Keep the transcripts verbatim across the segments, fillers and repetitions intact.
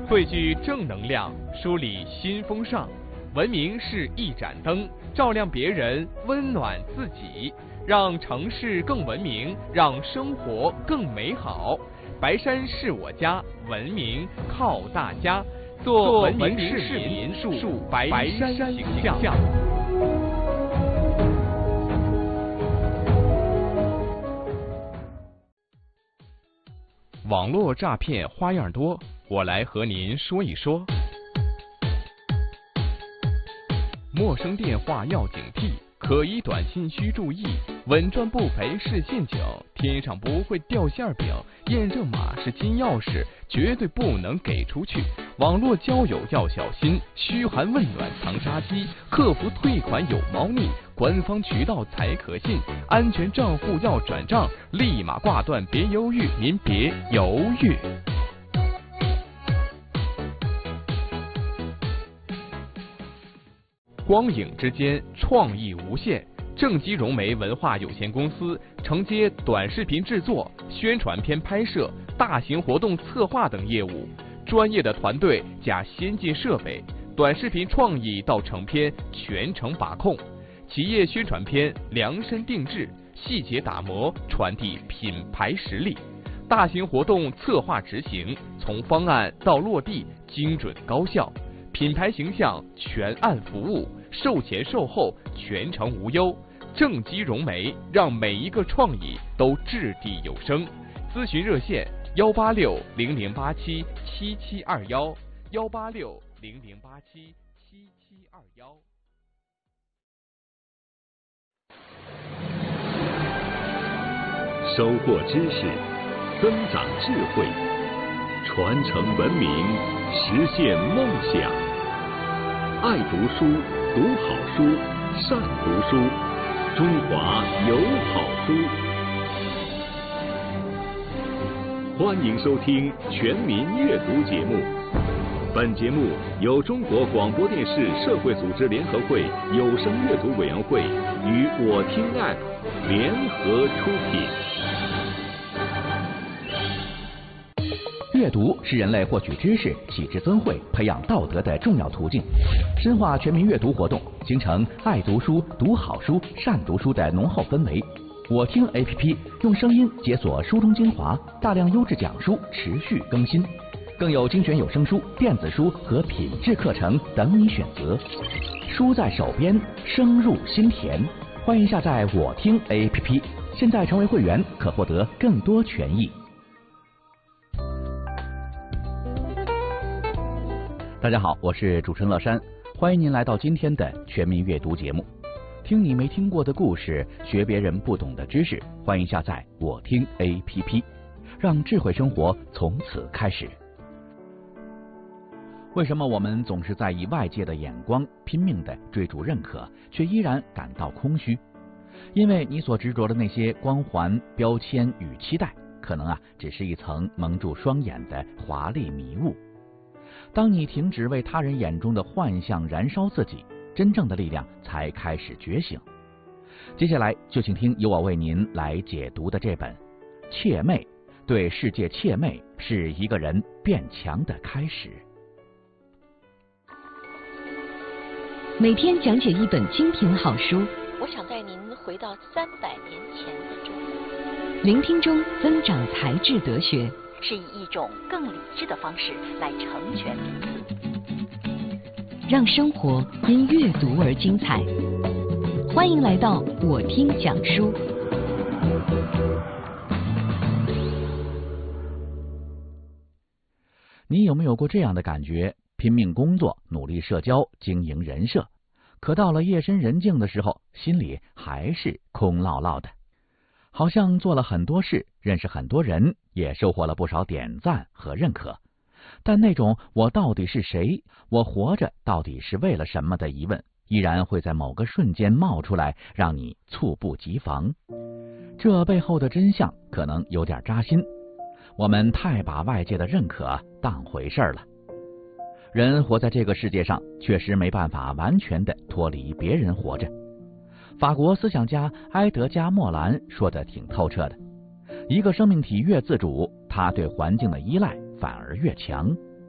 汇聚正能量，梳理新风尚。文明是一盏灯，照亮别人，温暖自己，让城市更文明，让生活更美好。白山是我家，文明靠大家。做文明市民，树白山形象。网络诈骗花样多，我来和您说一说。陌生电话要警惕，可疑短信需注意，稳赚不赔是陷阱，天上不会掉馅饼，验证码是金钥匙，绝对不能给出去。网络交友要小心，嘘寒问暖藏杀机，客服退款有猫腻，官方渠道才可信，安全账户要转账，立马挂断，别犹豫，您别犹豫。光影之间，创意无限。正极融媒文化有限公司承接短视频制作、宣传片拍摄、大型活动策划等业务，专业的团队加先进设备，短视频创意到成片全程把控。企业宣传片量身定制，细节打磨，传递品牌实力。大型活动策划执行，从方案到落地，精准高效。品牌形象全案服务，售前售后全程无忧。正极融媒让每一个创意都掷地有声。咨询热线：幺八六零零八七七七二幺，幺八六零零八七七七二幺。 收获知识，增长智慧，传承文明，实现梦想。爱读书，读好书，善读书，中华有好书。欢迎收听全民阅读节目。本节目由中国广播电视社会组织联合会有声阅读委员会与我听 App 联合出品。 阅读是人类获取知识、启智增慧、培养道德的重要途径。深化全民阅读活动，形成爱读书、读好书、善读书的浓厚氛围。我听 A P P 用声音解锁书中精华，大量优质讲书持续更新，更有精选有声书、电子书和品质课程等你选择。书在手边，声入心田。欢迎下载我听 A P P， 现在成为会员可获得更多权益。大家好，我是主持人乐山，欢迎您来到今天的全民阅读节目。听你没听过的故事，学别人不懂的知识，欢迎下载我听 A P P， 让智慧生活从此开始。为什么我们总是在以外界的眼光拼命地追逐认可，却依然感到空虚？因为你所执着的那些光环、标签与期待，可能啊只是一层蒙住双眼的华丽迷雾。当你停止为他人眼中的幻象燃烧自己，真正的力量才开始觉醒。接下来就请听由我为您来解读的这本《怯魅》，对世界怯魅是一个人变强的开始。 每天讲解一本精品好书， 我想带您回到三百年前的中国， 聆听中增长才智德学， 是以一种更理智的方式来成全彼此， 让生活因阅读而精彩。欢迎来到我听讲书。 你有没有过这样的感觉？拼命工作，努力社交，经营人设，可到了夜深人静的时候，心里还是空落落的，好像做了很多事，认识很多人，也收获了不少点赞和认可，但那种我到底是谁，我活着到底是为了什么的疑问，依然会在某个瞬间冒出来，让你猝不及防。这背后的真相可能有点扎心，我们太把外界的认可当回事了。人活在这个世界上，确实没办法完全的脱离别人活着。法国思想家埃德加·莫兰说的挺透彻的，一个生命体越自主，他对环境的依赖反而越强。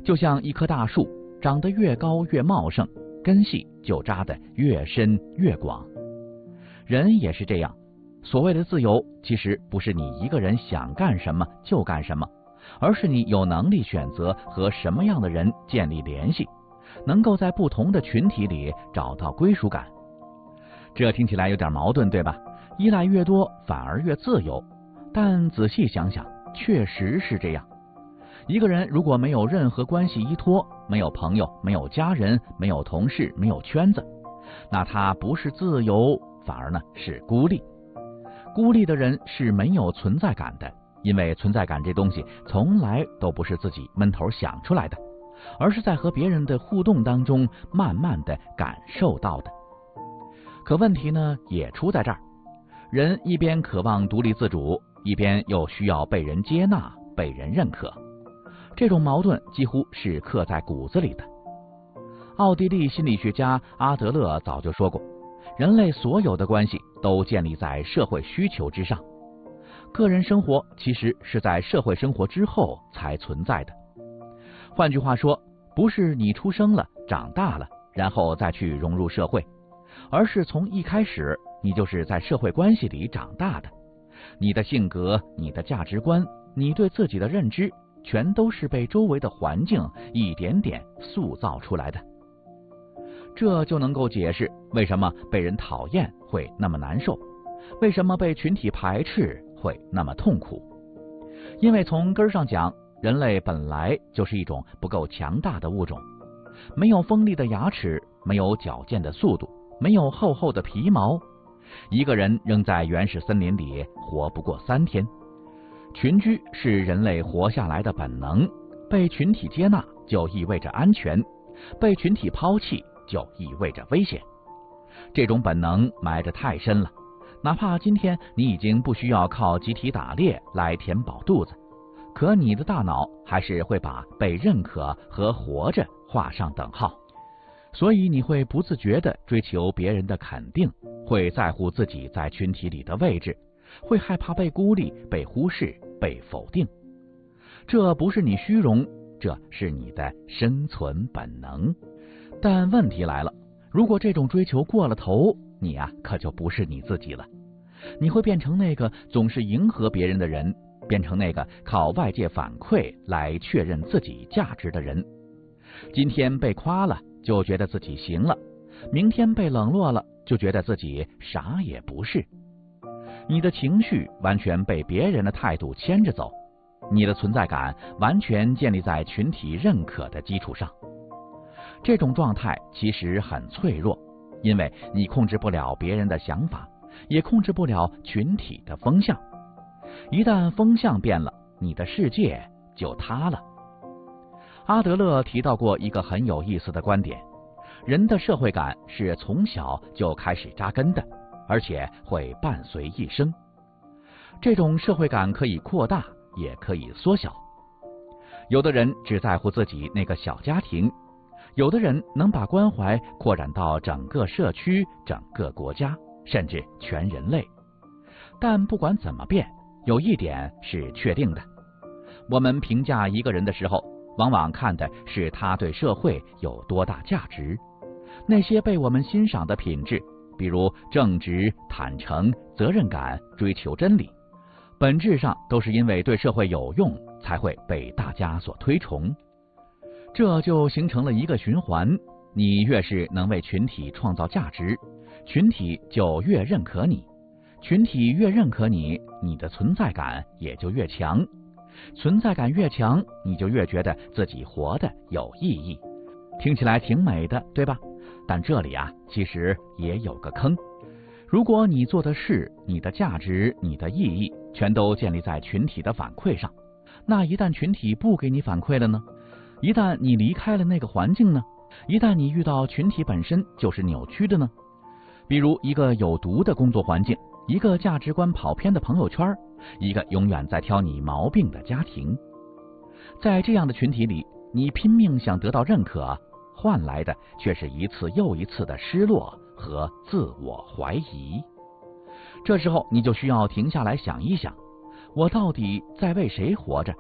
就像一棵大树，长得越高越茂盛，根系就扎得越深越广。人也是这样，所谓的自由，其实不是你一个人想干什么就干什么，而是你有能力选择和什么样的人建立联系，能够在不同的群体里找到归属感。这听起来有点矛盾，对吧？依赖越多反而越自由，但仔细想想，确实是这样。一个人如果没有任何关系依托，没有朋友，没有家人，没有同事，没有圈子，那他不是自由，反而呢是孤立。孤立的人是没有存在感的，因为存在感这东西从来都不是自己闷头想出来的，而是在和别人的互动当中慢慢的感受到的。可问题呢也出在这儿，人一边渴望独立自主，一边又需要被人接纳，被人认可，这种矛盾几乎是刻在骨子里的。奥地利心理学家阿德勒早就说过，人类所有的关系都建立在社会需求之上，个人生活其实是在社会生活之后才存在的。换句话说，不是你出生了长大了然后再去融入社会，而是从一开始你就是在社会关系里长大的。你的性格，你的价值观，你对自己的认知，全都是被周围的环境一点点塑造出来的。这就能够解释为什么被人讨厌会那么难受，为什么被群体排斥会那么痛苦。因为从根儿上讲，人类本来就是一种不够强大的物种，没有锋利的牙齿，没有矫健的速度，没有厚厚的皮毛，一个人扔在原始森林里活不过三天。群居是人类活下来的本能，被群体接纳就意味着安全，被群体抛弃就意味着危险。这种本能埋得太深了，哪怕今天你已经不需要靠集体打猎来填饱肚子，可你的大脑还是会把被认可和活着画上等号。所以你会不自觉地追求别人的肯定，会在乎自己在群体里的位置，会害怕被孤立、被忽视、被否定。这不是你虚荣，这是你的生存本能。但问题来了，如果这种追求过了头，你啊可就不是你自己了。你会变成那个总是迎合别人的人，变成那个靠外界反馈来确认自己价值的人。今天被夸了就觉得自己行了，明天被冷落了就觉得自己啥也不是。你的情绪完全被别人的态度牵着走，你的存在感完全建立在群体认可的基础上。这种状态其实很脆弱，因为你控制不了别人的想法，也控制不了群体的风向。一旦风向变了，你的世界就塌了。阿德勒提到过一个很有意思的观点，人的社会感是从小就开始扎根的，而且会伴随一生。这种社会感可以扩大，也可以缩小。有的人只在乎自己那个小家庭，有的人能把关怀扩展到整个社区、整个国家，甚至全人类。但不管怎么变，有一点是确定的，我们评价一个人的时候，往往看的是他对社会有多大价值。那些被我们欣赏的品质，比如正直、坦诚、责任感、追求真理，本质上都是因为对社会有用，才会被大家所推崇。这就形成了一个循环，你越是能为群体创造价值，群体就越认可你，群体越认可你，你的存在感也就越强，存在感越强，你就越觉得自己活得有意义。听起来挺美的，对吧？但这里啊，其实也有个坑。如果你做的事、你的价值、你的意义全都建立在群体的反馈上，那一旦群体不给你反馈了呢？一旦你离开了那个环境呢？一旦你遇到群体本身就是扭曲的呢？比如一个有毒的工作环境，一个价值观跑偏的朋友圈，一个永远在挑你毛病的家庭。在这样的群体里，你拼命想得到认可，换来的却是一次又一次的失落和自我怀疑。这时候你就需要停下来想一想，我到底在为谁活着？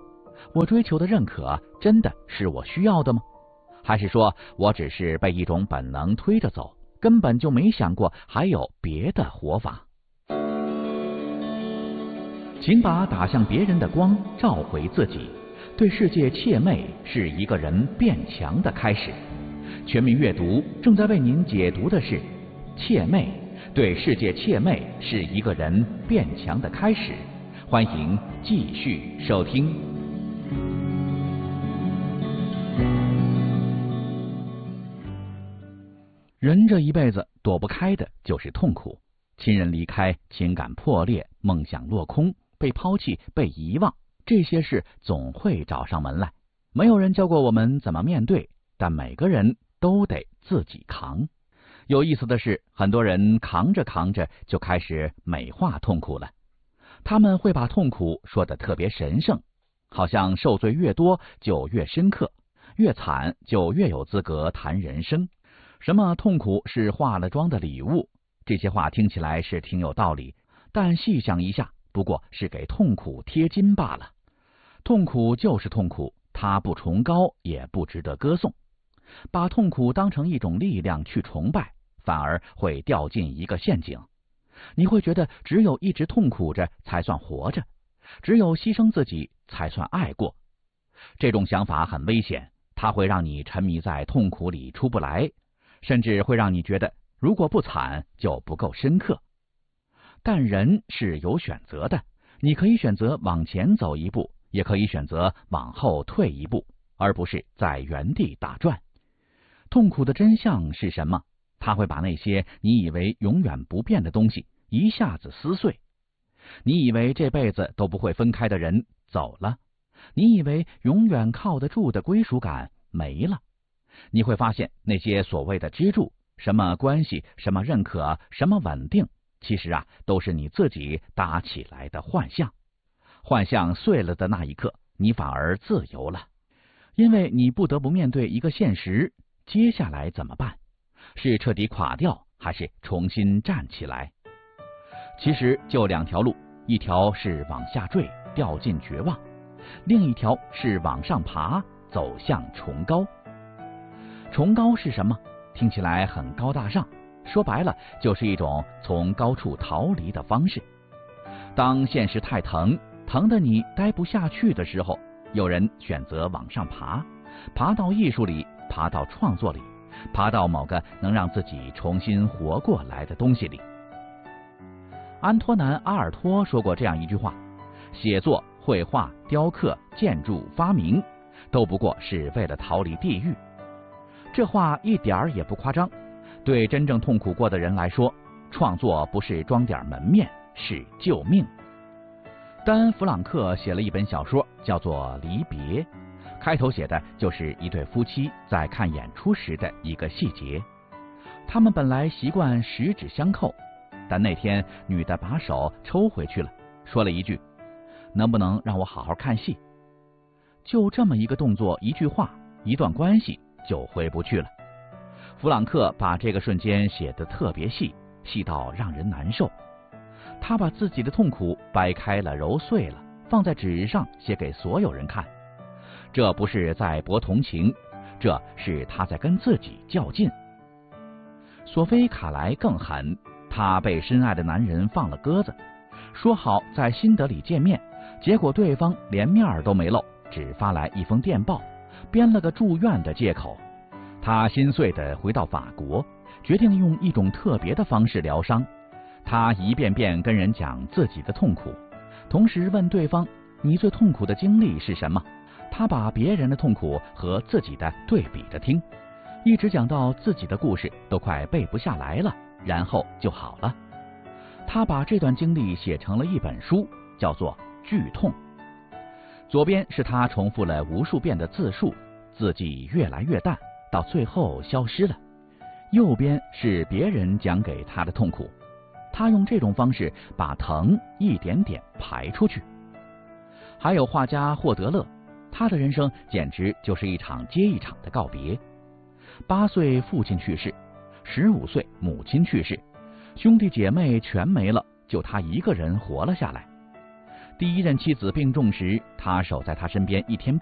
我追求的认可真的是我需要的吗？还是说我只是被一种本能推着走，根本就没想过还有别的活法？请把打向别人的光照回自己。对世界怯媚是一个人变强的开始。全民阅读正在为您解读的是怯媚，对世界怯媚是一个人变强的开始。欢迎继续收听。人这一辈子躲不开的就是痛苦，亲人离开，情感破裂，梦想落空，被抛弃，被遗忘，这些事总会找上门来。没有人教过我们怎么面对，但每个人都得自己扛。有意思的是，很多人扛着扛着就开始美化痛苦了。他们会把痛苦说得特别神圣，好像受罪越多就越深刻，越惨就越有资格谈人生。什么痛苦是化了妆的礼物，这些话听起来是挺有道理，但细想一下，不过是给痛苦贴金罢了。痛苦就是痛苦，它不崇高，也不值得歌颂。把痛苦当成一种力量去崇拜，反而会掉进一个陷阱。你会觉得只有一直痛苦着才算活着，只有牺牲自己才算爱过。这种想法很危险，它会让你沉迷在痛苦里出不来，甚至会让你觉得如果不惨就不够深刻。但人是有选择的，你可以选择往前走一步，也可以选择往后退一步，而不是在原地打转。痛苦的真相是什么？它会把那些你以为永远不变的东西一下子撕碎。你以为这辈子都不会分开的人走了，你以为永远靠得住的归属感没了。你会发现那些所谓的支柱，什么关系，什么认可，什么稳定，其实啊，都是你自己搭起来的幻象。幻象碎了的那一刻，你反而自由了，因为你不得不面对一个现实，接下来怎么办？是彻底垮掉，还是重新站起来？其实就两条路，一条是往下坠，掉进绝望，另一条是往上爬，走向崇高。崇高是什么？听起来很高大上，说白了就是一种从高处逃离的方式。当现实太疼，疼得你待不下去的时候，有人选择往上爬，爬到艺术里，爬到创作里，爬到某个能让自己重新活过来的东西里。安托南·阿尔托说过这样一句话：写作、绘画、雕刻、建筑、发明，都不过是为了逃离地狱。这话一点儿也不夸张。对真正痛苦过的人来说，创作不是装点门面，是救命。丹·弗朗克写了一本小说，叫做《离别》，开头写的就是一对夫妻在看演出时的一个细节。他们本来习惯十指相扣，但那天女的把手抽回去了，说了一句：能不能让我好好看戏？就这么一个动作，一句话，一段关系就回不去了。弗朗克把这个瞬间写得特别细，细到让人难受。他把自己的痛苦掰开了揉碎了，放在纸上写给所有人看。这不是在博同情，这是他在跟自己较劲。索菲·卡莱更狠，她被深爱的男人放了鸽子，说好在新德里见面，结果对方连面都没露，只发来一封电报，编了个住院的借口。他心碎地回到法国，决定用一种特别的方式疗伤。他一遍遍跟人讲自己的痛苦，同时问对方：你最痛苦的经历是什么？他把别人的痛苦和自己的对比着听，一直讲到自己的故事都快背不下来了，然后就好了。他把这段经历写成了一本书，叫做《剧痛》。左边是他重复了无数遍的自述，字迹越来越淡，到最后消失了。右边是别人讲给他的痛苦，他用这种方式把疼一点点排出去。还有画家霍德勒，他的人生简直就是一场接一场的告别。八岁父亲去世，十五岁母亲去世，兄弟姐妹全没了，就他一个人活了下来。 第一任妻子病重时，他守在他身边一天